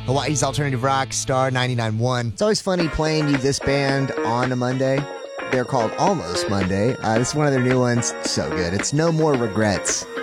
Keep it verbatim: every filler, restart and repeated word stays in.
Hawaii's Alternative Rock, Star ninety-nine point one. It's always funny playing you this band on a Monday. They're called Almost Monday. Uh, this is one of their new ones. So good. It's No More Regrets.